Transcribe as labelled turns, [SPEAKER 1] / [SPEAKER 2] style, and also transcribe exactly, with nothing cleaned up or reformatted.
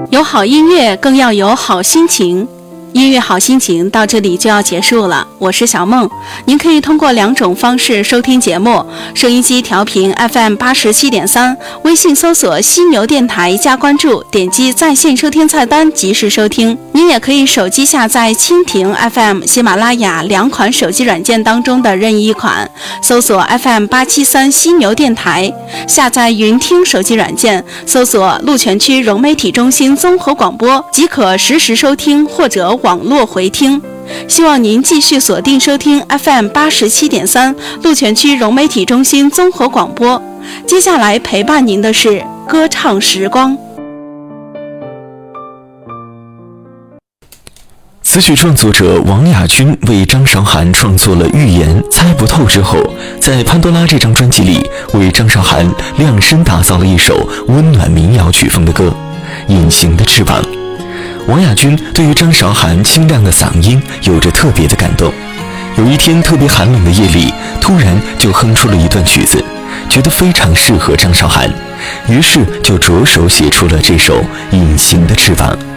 [SPEAKER 1] 有好音乐，更要有好心情。音乐好心情到这里就要结束了，我是小梦。您可以通过两种方式收听节目：收音机调频 F M 八十七点三，微信搜索犀牛电台加关注，点击在线收听菜单及时收听。您也可以手机下载蜻蜓 F M、喜马拉雅两款手机软件当中的任意一款，搜索 F M 八七三犀牛电台，下载云听手机软件，搜索鹿泉区融媒体中心综合广播，即可实时收听或者网络回听。希望您继续锁定收听 F M 八十七点三鹿泉区融媒体中心综合广播。接下来陪伴您的是歌唱时光。
[SPEAKER 2] 词曲创作者王亚军为张韶涵创作了《预言猜不透》之后，在《潘多拉》这张专辑里为张韶涵量身打造了一首温暖民谣曲风的歌《隐形的翅膀》。王亚军对于张韶涵清亮的嗓音有着特别的感动，有一天特别寒冷的夜里，突然就哼出了一段曲子，觉得非常适合张韶涵，于是就着手写出了这首《隐形的翅膀》。